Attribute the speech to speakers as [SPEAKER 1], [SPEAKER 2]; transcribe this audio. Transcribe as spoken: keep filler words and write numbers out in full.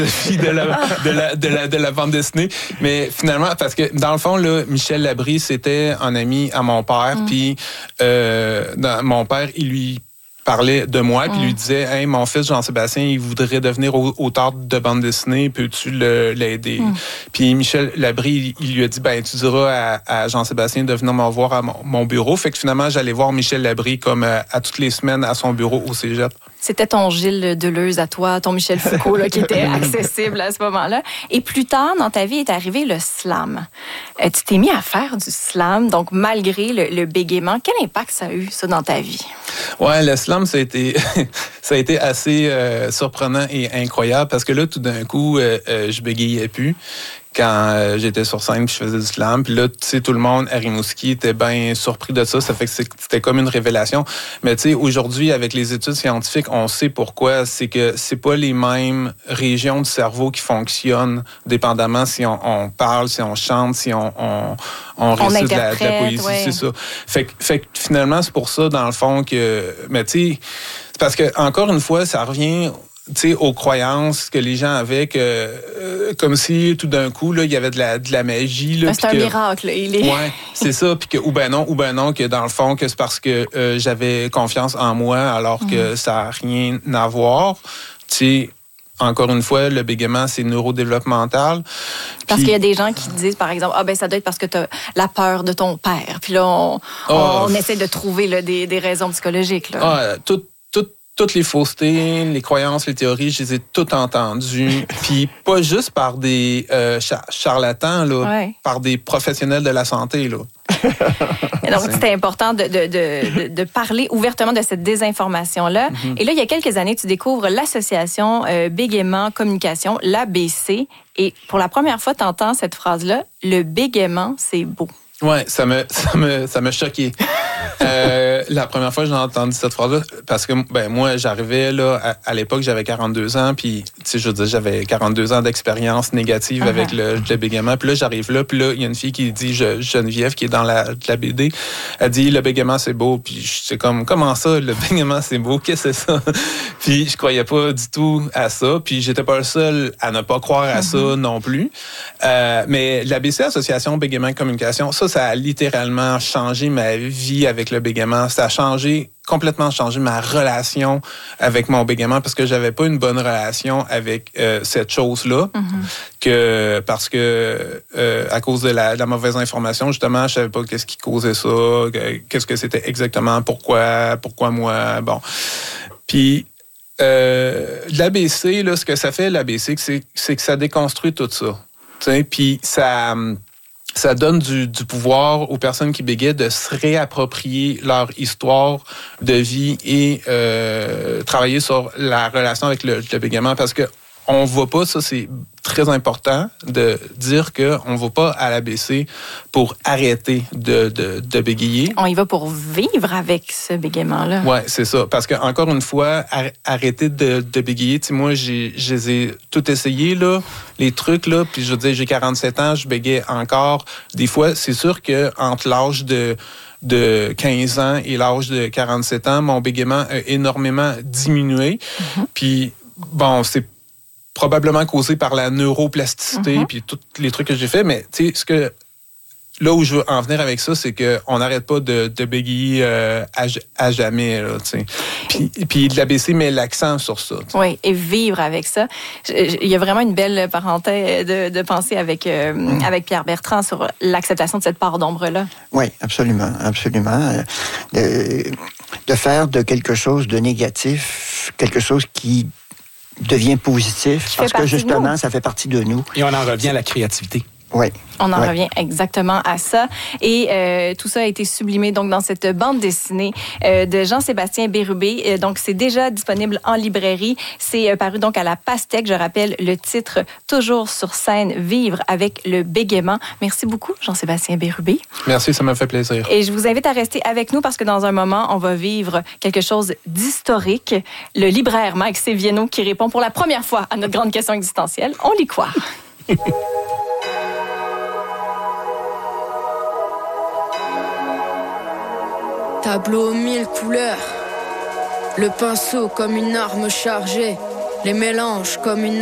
[SPEAKER 1] philosophie de la, de, la, de, la, de la bande dessinée. Mais finalement, parce que dans le fond, là, Michel Labrie, c'était un ami à mon père. Mm. Puis euh, dans, mon père, il lui parlait de moi, puis mm. lui disait « Hey, mon fils Jean-Sébastien, il voudrait devenir auteur de bande dessinée, peux-tu le, l'aider? Mm. » Puis Michel Labrie, il lui a dit « Ben, tu diras à, à Jean-Sébastien de venir me voir à mon, mon bureau. » Fait que finalement, j'allais voir Michel Labrie comme à, à toutes les semaines à son bureau au cégep.
[SPEAKER 2] C'était ton Gilles Deleuze à toi, ton Michel Foucault là, qui était accessible à ce moment-là. Et plus tard, dans ta vie, est arrivé le slam. Euh, tu t'es mis à faire du slam, donc malgré le, le bégaiement. Quel impact ça a eu, ça, dans ta vie?
[SPEAKER 1] Ouais, le slam, ça a été, ça a été assez euh, surprenant et incroyable parce que là, tout d'un coup, euh, euh, je bégayais plus. Quand euh, j'étais sur scène puis je faisais du slam. Puis là, tu sais, tout le monde à Rimouski était bien surpris de ça. Ça fait que c'était comme une révélation. Mais tu sais, aujourd'hui, avec les études scientifiques, on sait pourquoi. C'est que c'est pas les mêmes régions du cerveau qui fonctionnent dépendamment si on, on parle, si on chante, si on, on, on récite de la, de la poésie. Ouais. C'est ça. Fait que, fait que finalement, c'est pour ça, dans le fond, que... Mais tu sais, c'est parce que, encore une fois, ça revient... Tu sais, aux croyances que les gens avaient, que, euh, comme si tout d'un coup, là, il y avait de la, de la magie. Là,
[SPEAKER 2] c'est un
[SPEAKER 1] que,
[SPEAKER 2] miracle. Il est...
[SPEAKER 1] Ouais, c'est ça. Puis que, ou ben non, ou ben non, que dans le fond, que c'est parce que euh, j'avais confiance en moi, alors que mmh. ça n'a rien à voir. Tu sais, encore une fois, le bégaiement, c'est neurodéveloppemental.
[SPEAKER 2] Parce Puis, qu'il y a des gens qui disent, par exemple, ah ben ça doit être parce que tu as la peur de ton père. Puis là, on, oh, on, on essaie de trouver là, des, des raisons psychologiques. Là.
[SPEAKER 1] Ah, tout, tout, toutes les faussetés, les croyances, les théories, je les ai toutes entendues. Puis pas juste par des euh, char- charlatans, là, ouais. par des professionnels de la santé, là.
[SPEAKER 2] Donc, c'était important de, de, de, de parler ouvertement de cette désinformation-là. Mm-hmm. Et là, il y a quelques années, tu découvres l'association euh, Bégaiement Communication, l'A B C. Et pour la première fois, tu entends cette phrase-là, le bégaiement, c'est beau.
[SPEAKER 1] Oui, ça me, ça me, ça m'a choqué. euh, la première fois que j'ai entendu cette phrase-là, parce que ben moi, j'arrivais là, à, à l'époque, j'avais quarante-deux ans, puis tu sais, je veux dire, j'avais quarante-deux ans d'expérience négative uh-huh. avec le, le bégaiement. Puis là, j'arrive là, puis là, il y a une fille qui dit, je, Geneviève, qui est dans la, la B D, elle dit, le bégaiement, c'est beau. Puis c'est comme, comment ça, le bégaiement, c'est beau? Qu'est-ce que c'est ça? Puis je croyais pas du tout à ça. Puis j'étais pas le seul à ne pas croire à uh-huh. ça non plus. Euh, mais l'A B C, Association Bégaiement Communication, ça, ça a littéralement changé ma vie avec le bégaiement. Ça a changé, complètement changé ma relation avec mon bégaiement parce que j'avais pas une bonne relation avec euh, cette chose-là. Mm-hmm. Que, parce que, euh, à cause de la, de la mauvaise information, justement, je savais pas qu'est-ce qui causait ça, qu'est-ce que c'était exactement, pourquoi, pourquoi moi, bon. Puis, euh, l'A B C, là, ce que ça fait, l'A B C, c'est, c'est que ça déconstruit tout ça. Puis ça... Ça donne du, du pouvoir aux personnes qui bégayent de se réapproprier leur histoire de vie et euh, travailler sur la relation avec le, le bégaiement parce que on va pas, ça c'est très important de dire qu'on va pas à l'A B C pour arrêter de, de, de bégayer.
[SPEAKER 2] On y va pour vivre avec ce bégaiement-là.
[SPEAKER 1] Oui, c'est ça. Parce que encore une fois, arrêter de, de bégayer, tu sais, moi, j'ai, je les ai tout essayé, là, les trucs, là, puis je veux dire, j'ai quarante-sept ans, je bégaye encore. Des fois, c'est sûr qu'entre l'âge de de quinze ans et l'âge de quarante-sept ans, mon bégaiement a énormément diminué. Mm-hmm. Puis, bon, c'est probablement causé par la neuroplasticité mm-hmm. puis tous les trucs que j'ai fait, mais tu sais, ce que là où je veux en venir avec ça, c'est qu'on n'arrête pas de, de bégayer euh, à, à jamais, là, tu sais. Puis, puis l'A B C met l'accent sur ça. T'sais.
[SPEAKER 2] Oui, et vivre avec ça. Il y a vraiment une belle parenthèse de, de pensée avec, euh, mm. avec Pierre Bertrand sur l'acceptation de cette part d'ombre-là.
[SPEAKER 3] Oui, absolument, absolument. De, de faire de quelque chose de négatif, quelque chose qui devient positif,
[SPEAKER 2] qui
[SPEAKER 3] parce que justement, ça fait partie de nous.
[SPEAKER 4] Et on en revient à la créativité.
[SPEAKER 3] Oui.
[SPEAKER 2] On en
[SPEAKER 3] ouais.
[SPEAKER 2] revient exactement à ça. Et euh, tout ça a été sublimé donc dans cette bande dessinée euh, de Jean-Sébastien Bérubé. Euh, donc, c'est déjà disponible en librairie. C'est euh, paru donc à la Pastèque. Je rappelle le titre « Toujours sur scène, vivre avec le bégaiement ». Merci beaucoup, Jean-Sébastien Bérubé.
[SPEAKER 1] Merci, ça m'a fait plaisir.
[SPEAKER 2] Et je vous invite à rester avec nous parce que dans un moment, on va vivre quelque chose d'historique. Le libraire Mike Séviano qui répond pour la première fois à notre grande question existentielle. On lit quoi?
[SPEAKER 5] Tableau aux mille couleurs, le pinceau comme une arme chargée, les mélanges comme une